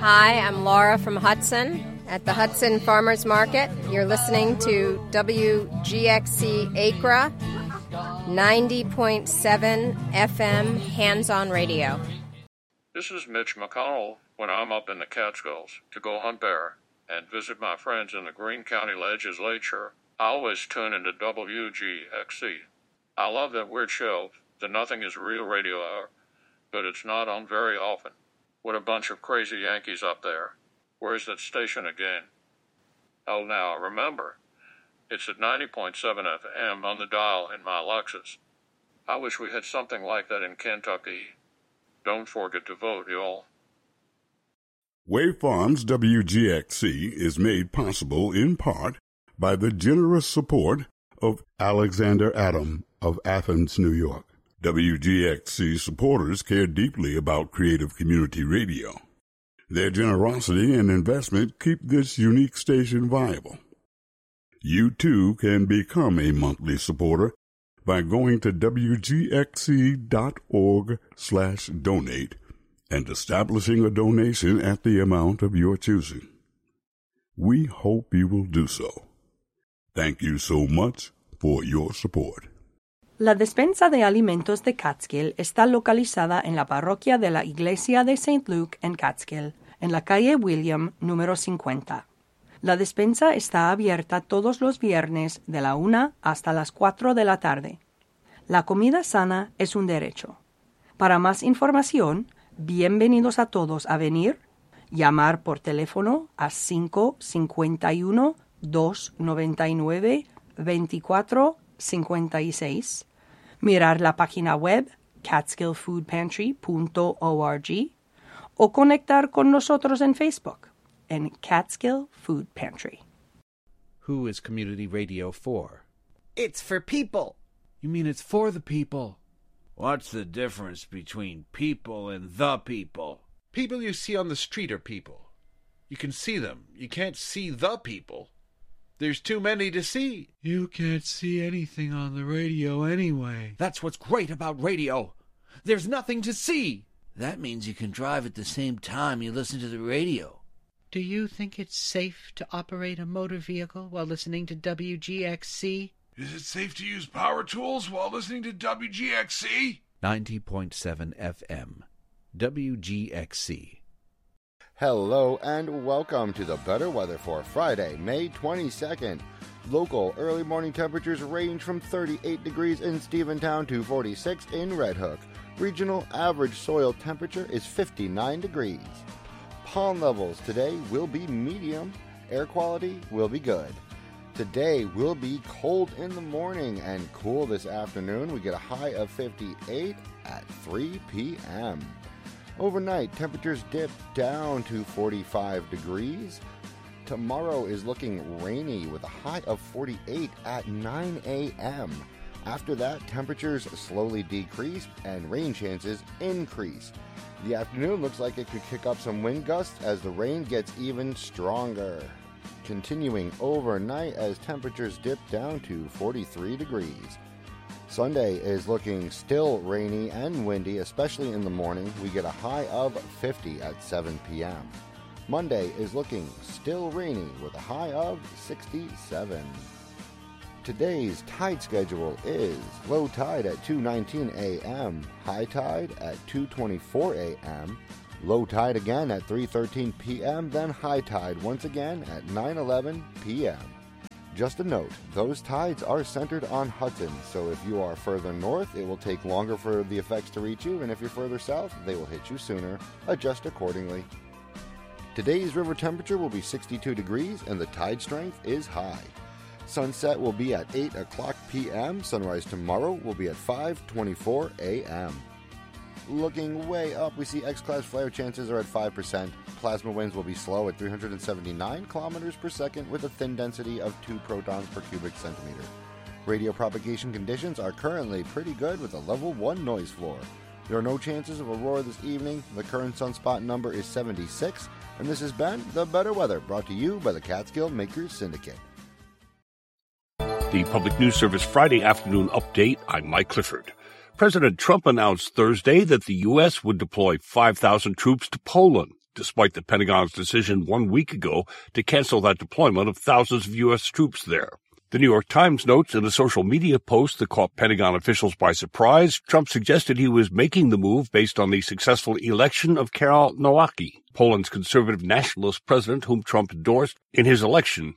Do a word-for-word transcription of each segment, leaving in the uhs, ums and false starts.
Hi, I'm Laura from Hudson at the Hudson Farmers Market. You're listening to W G X C Acra, ninety point seven F M Hands-On Radio. This is Mitch McConnell when I'm up in the Catskills to go hunt bear and visit my friends in the Greene County Legislature. I always tune into W G X C. I love that weird show, the Nothing is Real radio hour, but it's not on very often. What a bunch of crazy Yankees up there. Where's that station again? Oh, now, remember, it's at ninety point seven F M on the dial in my Lexus. I wish we had something like that in Kentucky. Don't forget to vote, y'all. Wave Farms W G X C is made possible in part by the generous support of Alexander Adam of Athens, New York. W G X C supporters care deeply about creative community radio. Their generosity and investment keep this unique station viable. You too can become a monthly supporter by going to W G X C dot org slash donate and establishing a donation at the amount of your choosing. We hope you will do so. Thank you so much for your support. La despensa de alimentos de Catskill está localizada en la parroquia de la Iglesia de Saint Luke en Catskill, en la calle William, número cincuenta. La despensa está abierta todos los viernes de la una hasta las cuatro de la tarde. La comida sana es un derecho. Para más información, bienvenidos a todos a venir, llamar por teléfono a cinco cinco uno, dos nueve nueve, veinticuatro cincuenta y seis, mirar la página web catskill food pantry punto org o conectar con nosotros en Facebook en Catskill Food Pantry. Who is community radio for? It's for people. You mean it's for the people? What's the difference between people and the people? People you see on the street are people. You can see them. You can't see the people. There's too many to see. You can't see anything on the radio anyway. That's what's great about radio. There's nothing to see. That means you can drive at the same time you listen to the radio. Do you think it's safe to operate a motor vehicle while listening to W G X C? Is it safe to use power tools while listening to W G X C? ninety point seven F M. W G X C. Hello and welcome to the better weather for Friday, May twenty-second. Local early morning temperatures range from thirty-eight degrees in Stephentown to forty-six in Red Hook. Regional average soil temperature is fifty-nine degrees. Pollen levels today will be medium. Air quality will be good. Today will be cold in the morning and cool this afternoon. We get a high of fifty-eight at three p.m. Overnight, temperatures dip down to forty-five degrees. Tomorrow is looking rainy with a high of forty-eight at nine a.m. After that, temperatures slowly decrease and rain chances increase. The afternoon looks like it could kick up some wind gusts as the rain gets even stronger. Continuing overnight as temperatures dip down to forty-three degrees. Sunday is looking still rainy and windy, especially in the morning. We get a high of fifty at seven p.m. Monday is looking still rainy with a high of sixty-seven. Today's tide schedule is low tide at two nineteen a.m., high tide at two twenty-four a.m., low tide again at three thirteen p.m., then high tide once again at nine eleven p.m. Just a note, those tides are centered on Hudson, so if you are further north, it will take longer for the effects to reach you, and if you're further south, they will hit you sooner. Adjust accordingly. Today's river temperature will be sixty-two degrees, and the tide strength is high. Sunset will be at eight o'clock p.m. Sunrise tomorrow will be at five twenty-four a.m. Looking way up, we see X-class flare chances are at five percent. Plasma winds will be slow at three hundred seventy-nine kilometers per second with a thin density of two protons per cubic centimeter. Radio propagation conditions are currently pretty good with a level one noise floor. There are no chances of aurora this evening. The current sunspot number is seventy-six, and this has been The Better Weather, brought to you by the Catskill Makers Syndicate. The Public News Service Friday afternoon update. I'm Mike Clifford. President Trump announced Thursday that the U S would deploy five thousand troops to Poland. despite the Pentagon's decision one week ago to cancel that deployment of thousands of U S troops there. The New York Times notes in a social media post that caught Pentagon officials by surprise, Trump suggested he was making the move based on the successful election of Karol Nawacki, Poland's conservative nationalist president whom Trump endorsed in his election.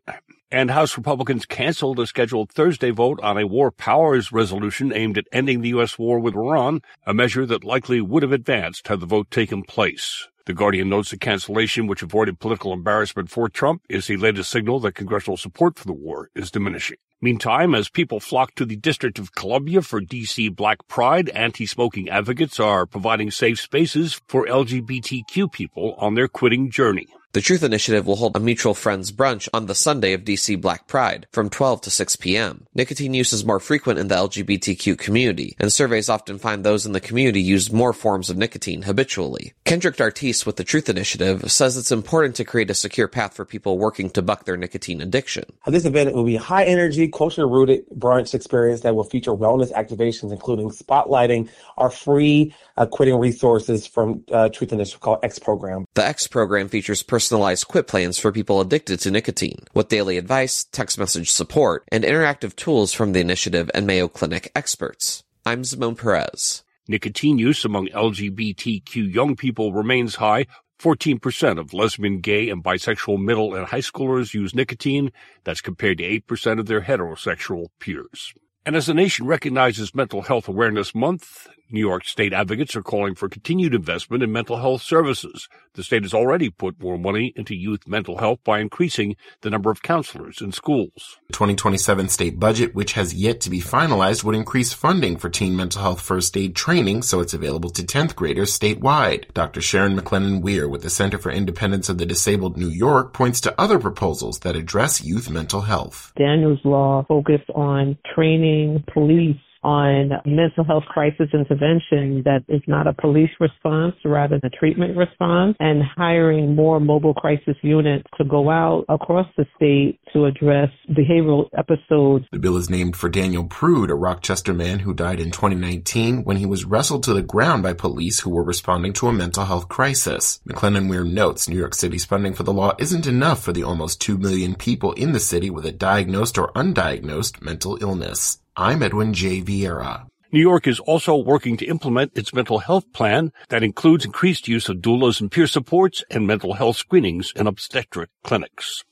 And House Republicans canceled a scheduled Thursday vote on a war powers resolution aimed at ending the U S war with Iran, a measure that likely would have advanced had the vote taken place. The Guardian notes the cancellation, which avoided political embarrassment for Trump, is the latest signal that congressional support for the war is diminishing. Meantime, as people flock to the District of Columbia for D C Black Pride, anti-smoking advocates are providing safe spaces for L G B T Q people on their quitting journey. The Truth Initiative will hold a mutual friends brunch on the Sunday of D C Black Pride from twelve to six p.m. Nicotine use is more frequent in the L G B T Q community, and surveys often find those in the community use more forms of nicotine habitually. Kendrick Dartis with the Truth Initiative says it's important to create a secure path for people working to buck their nicotine addiction. This event will be a high-energy, culture-rooted brunch experience that will feature wellness activations, including spotlighting our free uh, quitting resources from uh, Truth Initiative called X Program. The X Program features personalized quit plans for people addicted to nicotine, with daily advice, text message support, and interactive tools from the initiative and Mayo Clinic experts. I'm Simone Perez. Nicotine use among L G B T Q young people remains high. fourteen percent of lesbian, gay, and bisexual middle and high schoolers use nicotine. That's compared to eight percent of their heterosexual peers. And as the nation recognizes Mental Health Awareness Month, New York state advocates are calling for continued investment in mental health services. The state has already put more money into youth mental health by increasing the number of counselors in schools. The twenty twenty-seven state budget, which has yet to be finalized, would increase funding for teen mental health first aid training so it's available to tenth graders statewide. Doctor Sharon McLennan Weir with the Center for Independence of the Disabled New York points to other proposals that address youth mental health. Daniel's Law focused on training police on mental health crisis intervention that is not a police response, rather a treatment response, and hiring more mobile crisis units to go out across the state to address behavioral episodes. The bill is named for Daniel Prude, a Rochester man who died in twenty nineteen when he was wrestled to the ground by police who were responding to a mental health crisis. McLennan Weir notes New York City's funding for the law isn't enough for the almost two million people in the city with a diagnosed or undiagnosed mental illness. I'm Edwin J. Vieira. New York is also working to implement its mental health plan that includes increased use of doulas and peer supports and mental health screenings in obstetric clinics.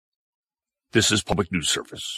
This is Public News Service.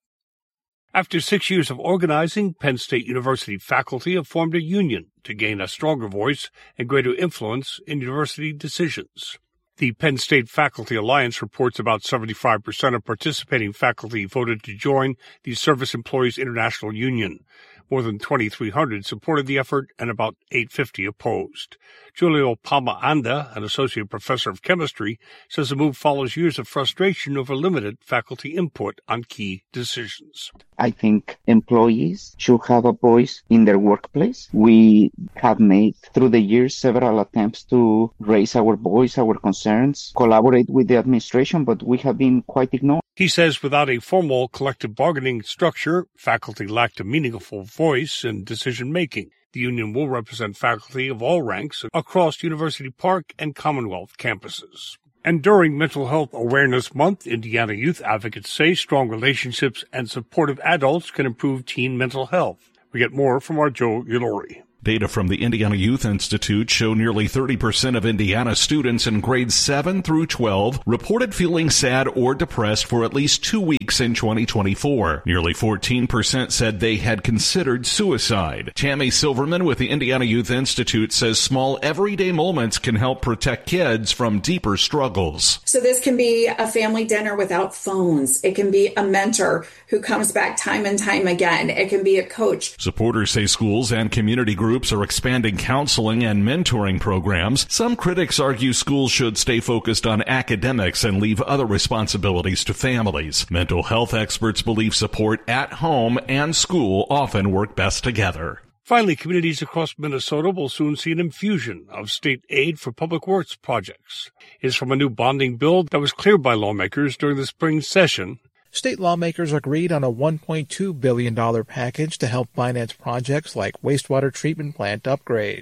After six years of organizing, Penn State University faculty have formed a union to gain a stronger voice and greater influence in university decisions. The Penn State Faculty Alliance reports about seventy-five percent of participating faculty voted to join the Service Employees International Union. More than twenty-three hundred supported the effort and about eight hundred fifty opposed. Julio Palma Anda, an associate professor of chemistry, says the move follows years of frustration over limited faculty input on key decisions. I think employees should have a voice in their workplace. We have made through the years several attempts to raise our voice, our concerns, collaborate with the administration, but we have been quite ignored. He says without a formal collective bargaining structure, faculty lacked a meaningful voice in decision-making. The union will represent faculty of all ranks across University Park and Commonwealth campuses. And during Mental Health Awareness Month, Indiana youth advocates say strong relationships and supportive adults can improve teen mental health. We get more from our Joe Ilori. Data from the Indiana Youth Institute show nearly thirty percent of Indiana students in grades seven through twelve reported feeling sad or depressed for at least two weeks in twenty twenty-four. Nearly fourteen percent said they had considered suicide. Tammy Silverman with the Indiana Youth Institute says small everyday moments can help protect kids from deeper struggles. So this can be a family dinner without phones. It can be a mentor who comes back time and time again. It can be a coach. Supporters say schools and community groups are expanding counseling and mentoring programs. Some critics argue schools should stay focused on academics and leave other responsibilities to families. Mental health experts believe support at home and school often work best together. Finally, communities across Minnesota will soon see an infusion of state aid for public works projects. It's from a new bonding bill that was cleared by lawmakers during the spring session. State lawmakers agreed on a one point two billion dollars package to help finance projects like wastewater treatment plant upgrades.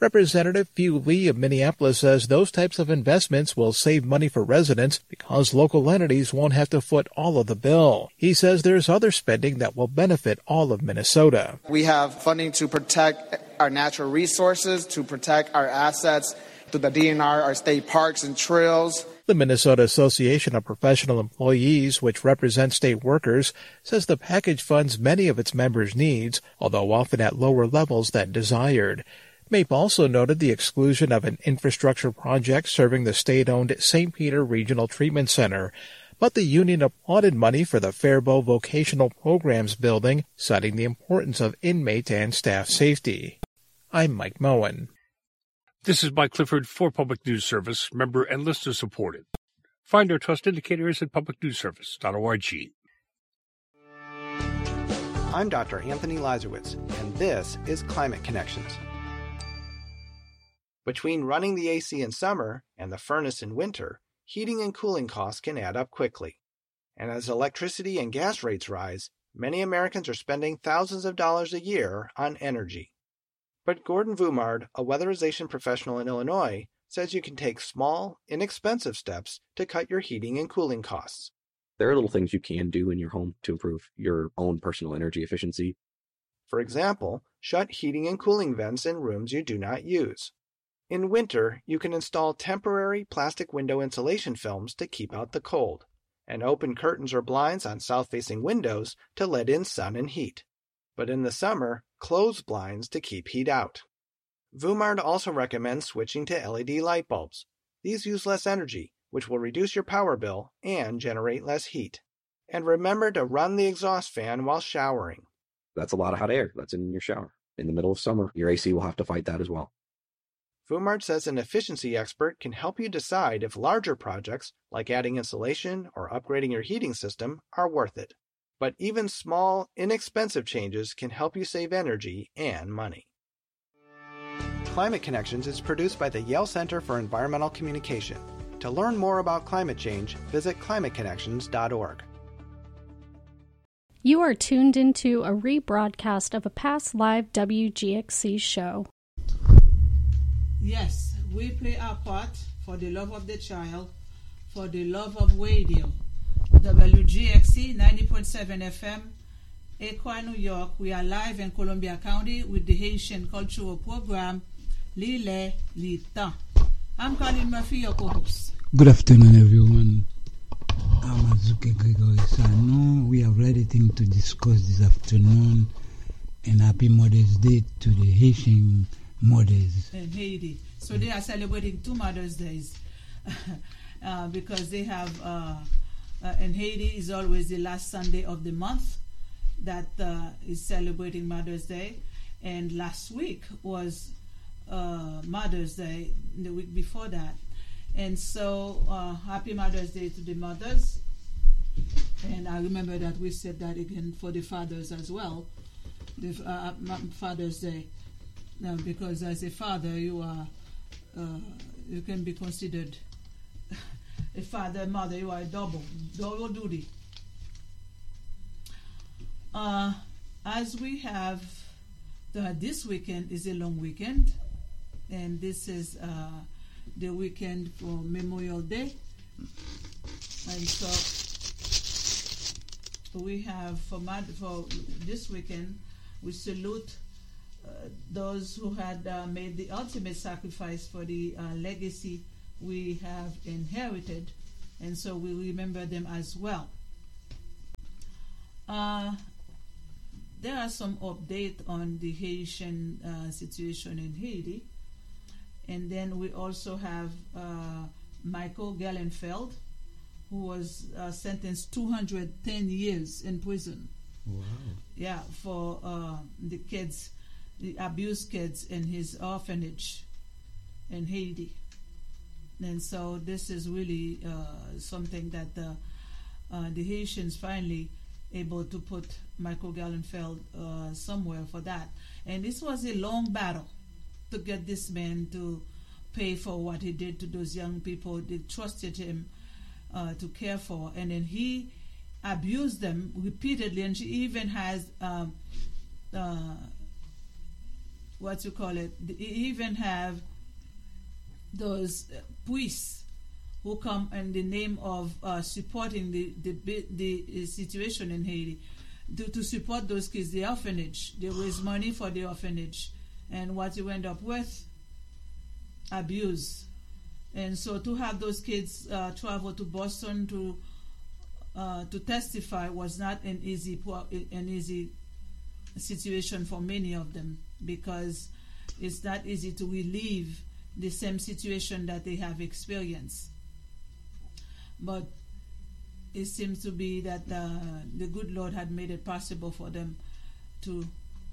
Representative Phew Lee of Minneapolis says those types of investments will save money for residents because local entities won't have to foot all of the bill. He says there's other spending that will benefit all of Minnesota. We have funding to protect our natural resources, to protect our assets, to the D N R, our state parks and trails. The Minnesota Association of Professional Employees, which represents state workers, says the package funds many of its members' needs, although often at lower levels than desired. MAPE also noted the exclusion of an infrastructure project serving the state-owned Saint Peter Regional Treatment Center, but the union applauded money for the Faribault Vocational Programs building, citing the importance of inmate and staff safety. I'm Mike Moen. This is Mike Clifford for Public News Service, member and listener supported. Find our trust indicators at public news service dot org. I'm Doctor Anthony Lazarowitz, and this is Climate Connections. Between running the A C in summer and the furnace in winter, heating and cooling costs can add up quickly. And as electricity and gas rates rise, many Americans are spending thousands of dollars a year on energy. But Gordon Vumard, a weatherization professional in Illinois, says you can take small, inexpensive steps to cut your heating and cooling costs. There are little things you can do in your home to improve your own personal energy efficiency. For example, shut heating and cooling vents in rooms you do not use. In winter, you can install temporary plastic window insulation films to keep out the cold, and open curtains or blinds on south-facing windows to let in sun and heat. But in the summer, close blinds to keep heat out. Vumard also recommends switching to L E D light bulbs. These use less energy, which will reduce your power bill and generate less heat. And remember to run the exhaust fan while showering. That's a lot of hot air that's in your shower. In the middle of summer, your A C will have to fight that as well. Vumard says an efficiency expert can help you decide if larger projects, like adding insulation or upgrading your heating system, are worth it. But even small, inexpensive changes can help you save energy and money. Climate Connections is produced by the Yale Center for Environmental Communication. To learn more about climate change, visit climate connections dot org. You are tuned into a rebroadcast of a past live W G X C show. Yes, we play our part for the love of the child, for the love of radio. W G X C ninety point seven F M, Aqua, New York. We are live in Columbia County with the Haitian Cultural Program, Lile Lita. I'm Colin Murphy, your co-host. Good afternoon, everyone. I'm Azuke Gregory Sano. We have everything to discuss this afternoon, and happy Mother's Day to the Haitian mothers. In Haiti. So they are celebrating two Mother's Days uh, because they have... Uh, Uh, in Haiti is always the last Sunday of the month that uh, is celebrating Mother's Day. And last week was uh, Mother's Day, the week before that. And so uh, happy Mother's Day to the mothers. And I remember that we said that again for the fathers as well, the uh, Father's Day. Now, because as a father, you are uh, you can be considered a father, mother, you are double, double duty. Uh, as we have, the, this weekend is a long weekend, and this is uh, the weekend for Memorial Day. And so we have, for, for this weekend, we salute uh, those who had uh, made the ultimate sacrifice for the uh, legacy we have inherited, and so we remember them as well. Uh, there are some updates on the Haitian uh, situation in Haiti, and then we also have uh, Michael Gellenfeld, who was uh, sentenced two hundred ten years in prison. Wow. Yeah, for uh, the kids, the abused kids in his orphanage in Haiti. And so this is really uh, something that the, uh, the Haitians finally able to put Michael Gellenfeld uh, somewhere for that. And this was a long battle to get this man to pay for what he did to those young people. They trusted him uh, to care for. And then he abused them repeatedly. And she even has um, uh, what you call it, they even have those uh, priests who come in the name of uh, supporting the, the, the, the situation in Haiti. To, to support those kids, the orphanage. They raise money for the orphanage. And what you end up with? Abuse. And so to have those kids uh, travel to Boston to uh, to testify was not an easy an easy situation for many of them, because it's not easy to relieve the same situation that they have experienced. But it seems to be that uh, the good Lord had made it possible for them to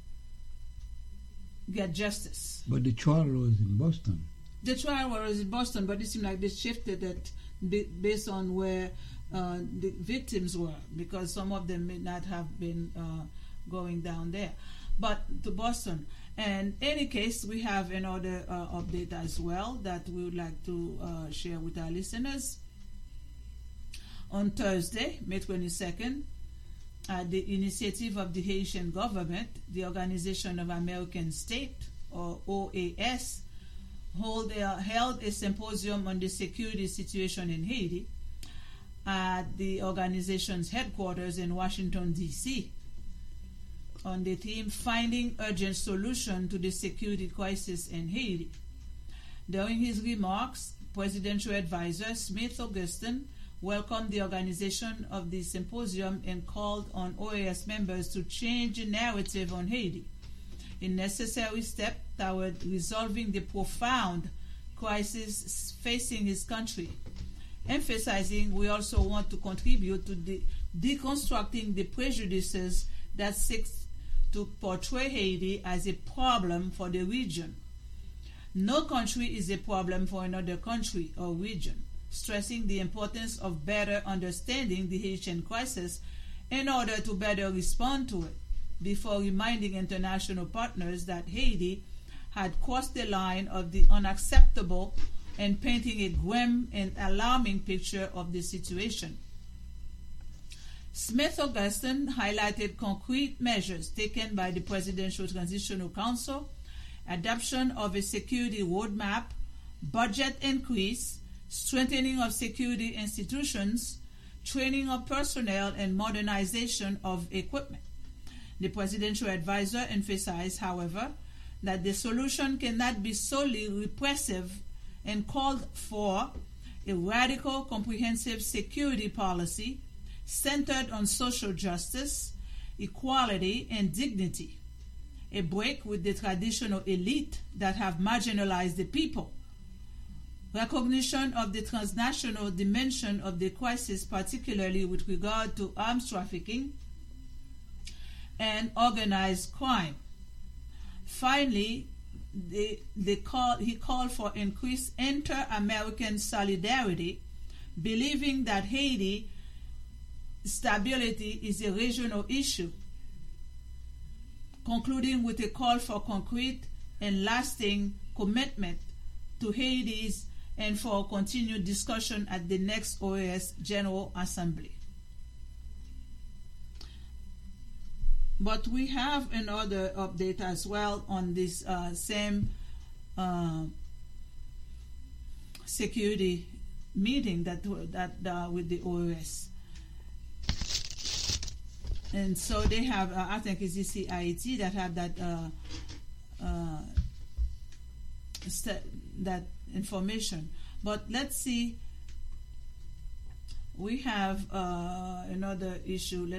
get justice. But the trial was in Boston. The trial was in Boston, but it seemed like they shifted it based on where uh, the victims were, because some of them may not have been uh, going down there. But to Boston. And in any case, we have another uh, update as well that we would like to uh, share with our listeners. On Thursday, May twenty-second, at the initiative of the Haitian government, the Organization of American States, or O A S, hold a, held a symposium on the security situation in Haiti at the organization's headquarters in Washington, D C, on the theme Finding Urgent Solution to the Security Crisis in Haiti. During his remarks, Presidential Advisor Smith Augustin welcomed the organization of the symposium and called on O A S members to change the narrative on Haiti, a necessary step toward resolving the profound crisis facing his country, emphasizing we also want to contribute to the deconstructing the prejudices that seek to portray Haiti as a problem for the region. No country is a problem for another country or region, stressing the importance of better understanding the Haitian crisis in order to better respond to it, before reminding international partners that Haiti had crossed the line of the unacceptable and painting a grim and alarming picture of the situation. Smith Augustin highlighted concrete measures taken by the Presidential Transitional Council, adoption of a security roadmap, budget increase, strengthening of security institutions, training of personnel, and modernization of equipment. The presidential advisor emphasized, however, that the solution cannot be solely repressive and called for a radical, comprehensive security policy centered on social justice, equality, and dignity, a break with the traditional elite that have marginalized the people, recognition of the transnational dimension of the crisis, particularly with regard to arms trafficking and organized crime. Finally, they, they call, he called for increased inter-American solidarity, believing that Haiti stability is a regional issue, concluding with a call for concrete and lasting commitment to Haiti's and for continued discussion at the next O A S General Assembly. But we have another update as well on this uh, same uh, security meeting that that uh, with the O A S. And so they have, uh, I think it's the C I A T that have that uh, uh, st- that information. But let's see. We have uh, another issue. Let